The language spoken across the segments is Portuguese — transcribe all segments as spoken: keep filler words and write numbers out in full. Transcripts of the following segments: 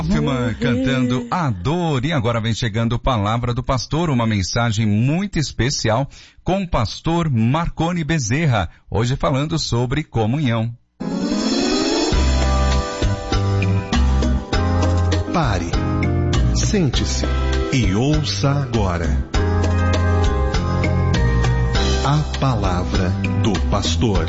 Hoffman cantando A Dor. E agora vem chegando Palavra do Pastor, uma mensagem muito especial com o pastor Marconi Bezerra, hoje falando sobre comunhão. Pare, sente-se e ouça agora a Palavra do Pastor.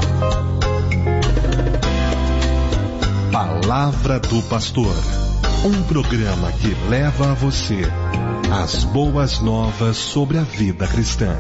Palavra do Pastor, um programa que leva a você as boas novas sobre a vida cristã.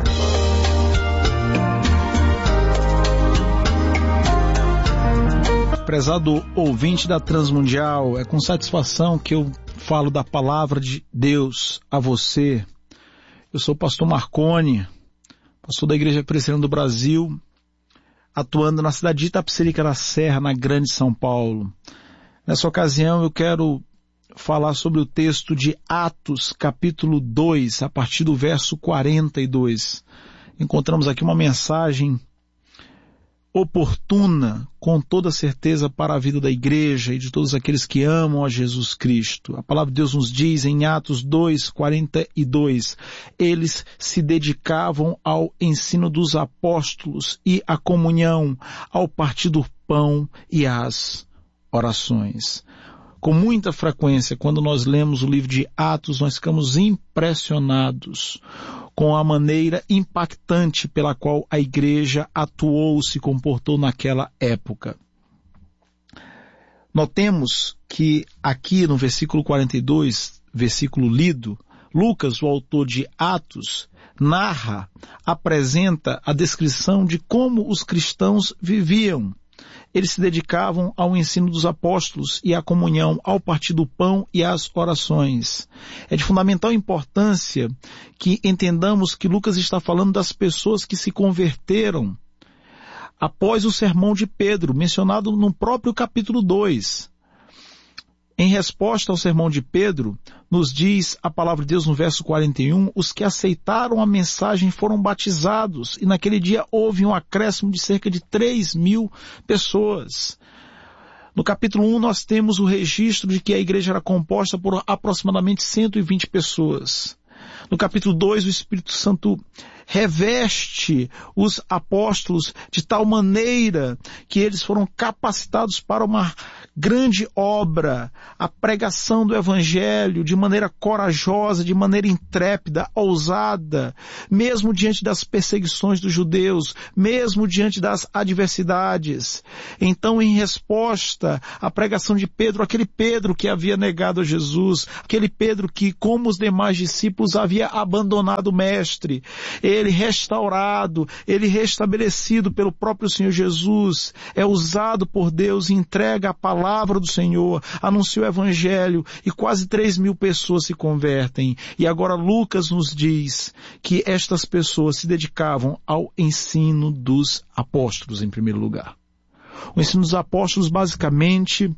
Prezado ouvinte da Transmundial, é com satisfação que eu falo da Palavra de Deus a você. Eu sou o pastor Marconi, pastor da Igreja Presbiteriana do Brasil, atuando na cidade de Itapecerica da Serra, na Grande São Paulo. Nessa ocasião eu quero falar sobre o texto de Atos, capítulo dois, a partir do verso quarenta e dois. Encontramos aqui uma mensagem oportuna, com toda certeza, para a vida da igreja e de todos aqueles que amam a Jesus Cristo. A palavra de Deus nos diz em Atos dois, quarenta e dois, eles se dedicavam ao ensino dos apóstolos e à comunhão, ao partir do pão e às orações. Com muita frequência, quando nós lemos o livro de Atos, nós ficamos impressionados com a maneira impactante pela qual a igreja atuou, se comportou naquela época. Notemos que aqui no versículo quarenta e dois, versículo lido, Lucas, o autor de Atos, narra, apresenta a descrição de como os cristãos viviam. Eles se dedicavam ao ensino dos apóstolos e à comunhão, ao partir do pão e às orações. É de fundamental importância que entendamos que Lucas está falando das pessoas que se converteram após o sermão de Pedro, mencionado no próprio capítulo dois. Em resposta ao sermão de Pedro, nos diz a palavra de Deus no verso quarenta e um, os que aceitaram a mensagem foram batizados, e naquele dia houve um acréscimo de cerca de três mil pessoas. No capítulo um nós temos o registro de que a igreja era composta por aproximadamente cento e vinte pessoas. No capítulo dois, o Espírito Santo reveste os apóstolos de tal maneira que eles foram capacitados para uma grande obra, a pregação do Evangelho de maneira corajosa, de maneira intrépida, ousada, mesmo diante das perseguições dos judeus, mesmo diante das adversidades. Então, em resposta à pregação de Pedro, aquele Pedro que havia negado a Jesus, aquele Pedro que, como os demais discípulos, havia abandonado o Mestre, ele restaurado, ele restabelecido pelo próprio Senhor Jesus, é usado por Deus e entrega a palavra do Senhor, anuncia o Evangelho e quase três mil pessoas se convertem. E agora Lucas nos diz que estas pessoas se dedicavam ao ensino dos apóstolos em primeiro lugar. O ensino dos apóstolos basicamente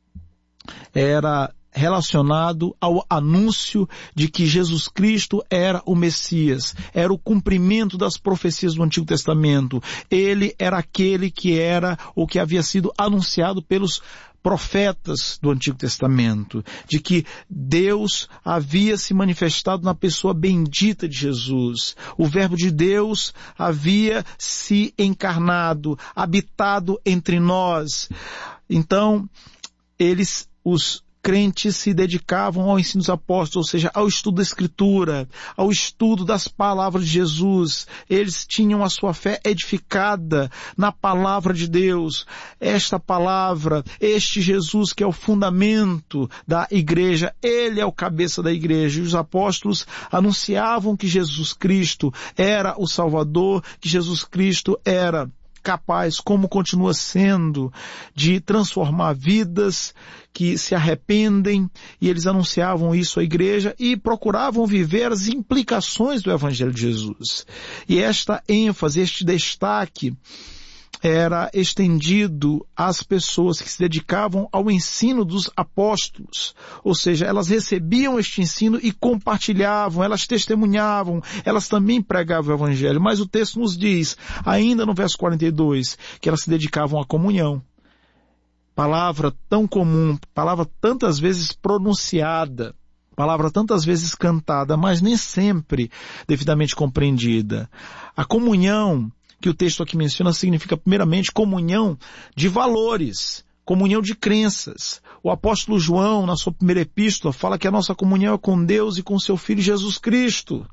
era relacionado ao anúncio de que Jesus Cristo era o Messias, era o cumprimento das profecias do Antigo Testamento. Ele era aquele que era o que havia sido anunciado pelos profetas do Antigo Testamento, de que Deus havia se manifestado na pessoa bendita de Jesus. O Verbo de Deus havia se encarnado, habitado entre nós. Então, eles, os crentes se dedicavam ao ensino dos apóstolos, ou seja, ao estudo da Escritura, ao estudo das palavras de Jesus. Eles tinham a sua fé edificada na palavra de Deus. Esta palavra, este Jesus que é o fundamento da igreja, ele é o cabeça da igreja. E os apóstolos anunciavam que Jesus Cristo era o Salvador, que Jesus Cristo era capaz, como continua sendo, de transformar vidas que se arrependem, e eles anunciavam isso à igreja e procuravam viver as implicações do Evangelho de Jesus. E esta ênfase, este destaque era estendido às pessoas que se dedicavam ao ensino dos apóstolos. Ou seja, elas recebiam este ensino e compartilhavam, elas testemunhavam, elas também pregavam o Evangelho. Mas o texto nos diz, ainda no verso quarenta e dois, que elas se dedicavam à comunhão. palavra tão comum, palavra tantas vezes pronunciada, palavra tantas vezes cantada, mas nem sempre devidamente compreendida. A comunhão que o texto aqui menciona significa primeiramente comunhão de valores, comunhão de crenças. O apóstolo João, na sua primeira epístola, fala que a nossa comunhão é com Deus e com seu Filho Jesus Cristo.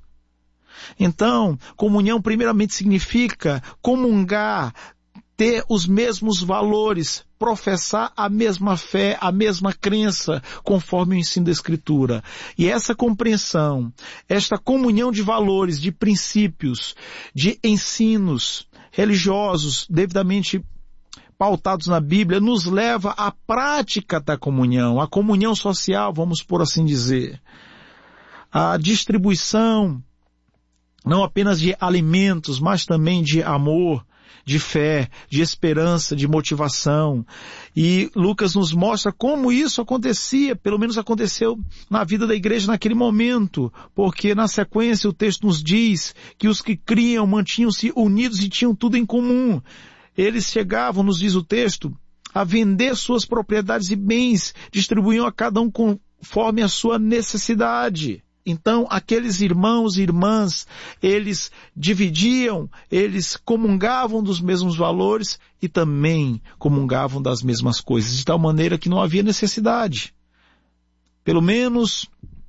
Então, comunhão primeiramente significa comungar, ter os mesmos valores, professar a mesma fé, a mesma crença, conforme o ensino da Escritura. E essa compreensão, esta comunhão de valores, de princípios, de ensinos religiosos devidamente pautados na Bíblia, nos leva à prática da comunhão, à comunhão social, vamos por assim dizer. A distribuição, não apenas de alimentos, mas também de amor, de fé, de esperança, de motivação. E Lucas nos mostra como isso acontecia, pelo menos aconteceu na vida da igreja naquele momento, porque na sequência o texto nos diz que os que criam mantinham-se unidos e tinham tudo em comum. Eles chegavam, nos diz o texto, a vender suas propriedades e bens, distribuíam a cada um conforme a sua necessidade. Então, aqueles irmãos e irmãs, eles dividiam, eles comungavam dos mesmos valores e também comungavam das mesmas coisas, de tal maneira que não havia necessidade. Pelo menos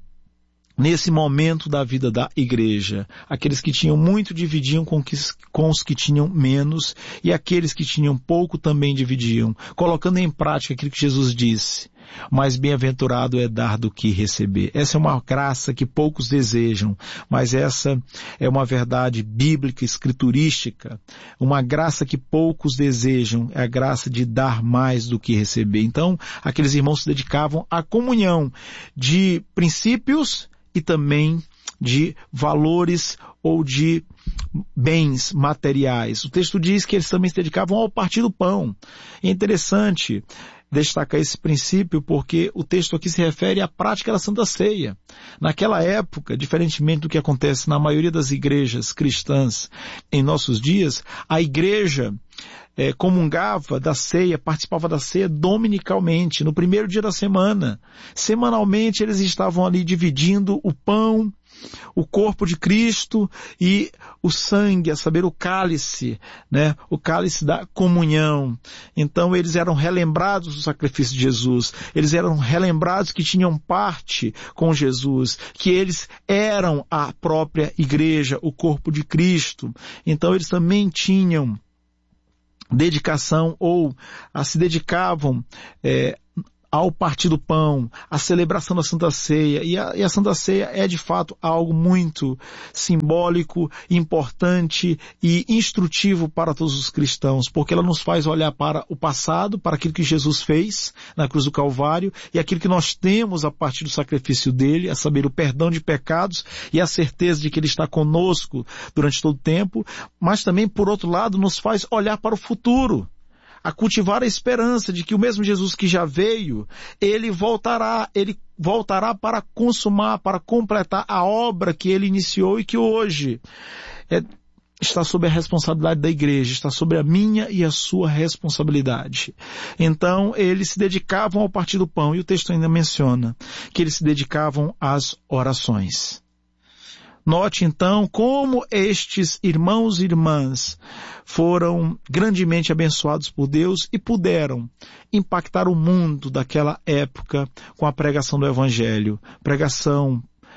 nesse momento da vida da igreja, aqueles que tinham muito dividiam com, que, com os que tinham menos, e aqueles que tinham pouco também dividiam, colocando em prática aquilo que Jesus disse. Mais bem-aventurado é dar do que receber. Essa é uma graça que poucos desejam, mas essa é uma verdade bíblica, escriturística, uma graça que poucos desejam, é a graça de dar mais do que receber. Então, aqueles irmãos se dedicavam à comunhão de princípios e também de valores ou de bens materiais. O texto diz que eles também se dedicavam ao partir do pão. É interessante destacar esse princípio porque o texto aqui se refere à prática da Santa Ceia. Naquela época, diferentemente do que acontece na maioria das igrejas cristãs em nossos dias, a igreja é, comungava da ceia, participava da ceia dominicalmente, no primeiro dia da semana. Semanalmente eles estavam ali dividindo o pão, o corpo de Cristo e o sangue, a saber, o cálice, né? O cálice da comunhão. Então eles eram relembrados do sacrifício de Jesus, eles eram relembrados que tinham parte com Jesus, que eles eram a própria igreja, o corpo de Cristo. Então eles também tinham dedicação ou a, se dedicavam é, ao partir do pão, à celebração da Santa Ceia. E a, e a Santa Ceia é de fato algo muito simbólico, importante e instrutivo para todos os cristãos, porque ela nos faz olhar para o passado, para aquilo que Jesus fez na cruz do Calvário e aquilo que nós temos a partir do sacrifício dele, a saber, o perdão de pecados e a certeza de que ele está conosco durante todo o tempo, mas também, por outro lado, nos faz olhar para o futuro, a cultivar a esperança de que o mesmo Jesus que já veio, ele voltará, ele voltará para consumar, para completar a obra que ele iniciou e que hoje é, está sob a responsabilidade da igreja, está sobre a minha e a sua responsabilidade. Então, eles se dedicavam ao partir do pão, e o texto ainda menciona que eles se dedicavam às orações. Note então como estes irmãos e irmãs foram grandemente abençoados por Deus e puderam impactar o mundo daquela época com a pregação do Evangelho, pregação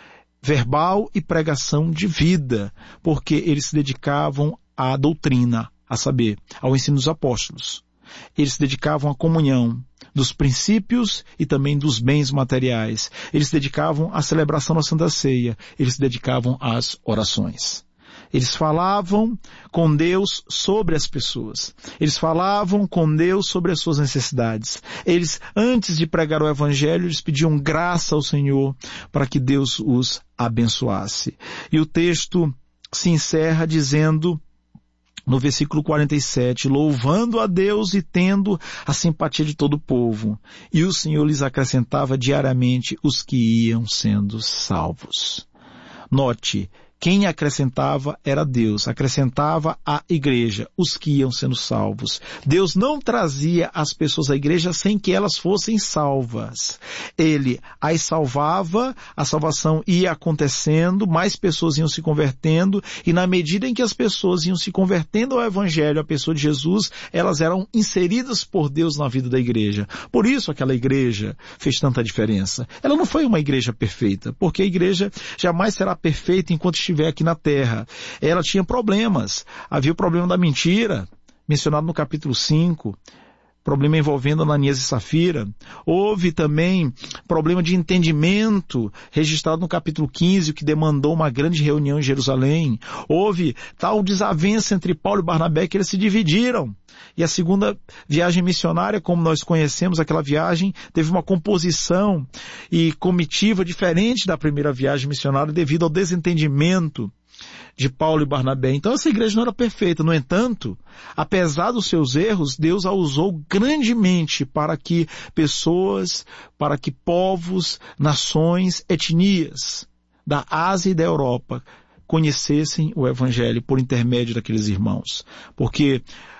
verbal e pregação de vida, porque eles se dedicavam à doutrina, a saber, ao ensino dos apóstolos. Eles se dedicavam à comunhão dos princípios e também dos bens materiais. Eles se dedicavam à celebração da Santa Ceia. Eles se dedicavam às orações. Eles falavam com Deus sobre as pessoas. Eles falavam com Deus sobre as suas necessidades. Eles, antes de pregar o Evangelho, eles pediam graça ao Senhor para que Deus os abençoasse. E o texto se encerra dizendo, no versículo quarenta e sete, louvando a Deus e tendo a simpatia de todo o povo. E o Senhor lhes acrescentava diariamente os que iam sendo salvos. Note Quem acrescentava era Deus, acrescentava a igreja, os que iam sendo salvos. Deus não trazia as pessoas à igreja sem que elas fossem salvas. Ele as salvava, a salvação ia acontecendo, mais pessoas iam se convertendo, e na medida em que as pessoas iam se convertendo ao Evangelho, à pessoa de Jesus, elas eram inseridas por Deus na vida da igreja. Por isso aquela igreja fez tanta diferença. Ela não foi uma igreja perfeita, porque a igreja jamais será perfeita enquanto estiver aqui na terra. Ela tinha problemas. Havia o problema da mentira, mencionado no capítulo cinco, problema envolvendo Ananias e Safira. Houve também problema de entendimento, registrado no capítulo quinze, o que demandou uma grande reunião em Jerusalém. Houve tal desavença entre Paulo e Barnabé que eles se dividiram. E a segunda viagem missionária, como nós conhecemos aquela viagem, teve uma composição e comitiva diferente da primeira viagem missionária devido ao desentendimento de Paulo e Barnabé. Então essa igreja não era perfeita. No entanto, apesar dos seus erros, Deus a usou grandemente para que pessoas, para que povos, nações, etnias da Ásia e da Europa conhecessem o Evangelho por intermédio daqueles irmãos. Porque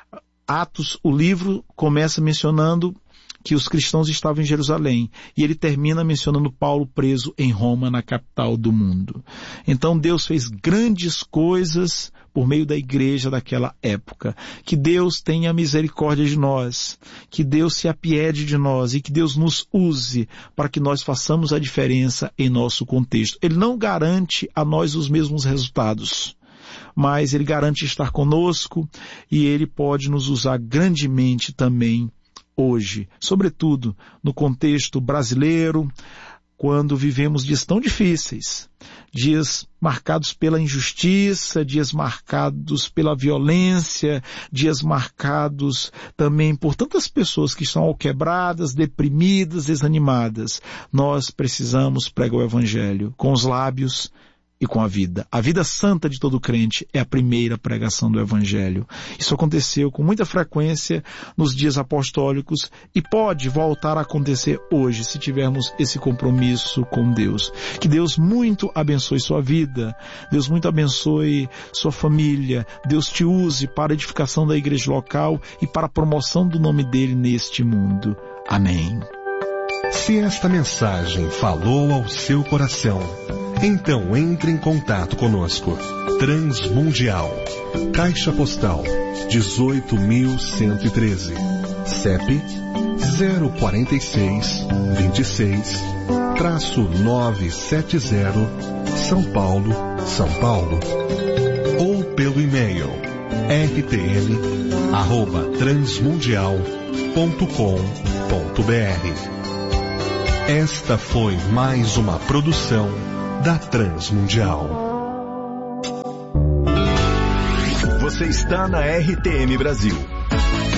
Atos, o livro, começa mencionando que os cristãos estavam em Jerusalém, e ele termina mencionando Paulo preso em Roma, na capital do mundo. Então Deus fez grandes coisas por meio da igreja daquela época. Que Deus tenha misericórdia de nós, que Deus se apiede de nós e que Deus nos use para que nós façamos a diferença em nosso contexto. Ele não garante a nós os mesmos resultados, mas ele garante estar conosco e ele pode nos usar grandemente também hoje, sobretudo no contexto brasileiro, quando vivemos dias tão difíceis, dias marcados pela injustiça, dias marcados pela violência, dias marcados também por tantas pessoas que estão alquebradas, deprimidas, desanimadas. Nós precisamos pregar o Evangelho com os lábios e com a vida. A vida santa de todo crente é a primeira pregação do Evangelho. Isso aconteceu com muita frequência nos dias apostólicos e pode voltar a acontecer hoje se tivermos esse compromisso com Deus. Que Deus muito abençoe sua vida, Deus muito abençoe sua família, Deus te use para a edificação da igreja local e para a promoção do nome dele neste mundo. Amém. Se esta mensagem falou ao seu coração, então entre em contato conosco. Transmundial, Caixa Postal dezoito mil cento e treze, C E P zero quatro seis, vinte e seis, novecentos e setenta, São Paulo, São Paulo. Ou pelo e-mail r t m arroba transmundial ponto com ponto b r. Esta foi mais uma produção da Transmundial. Você está na R T M Brasil.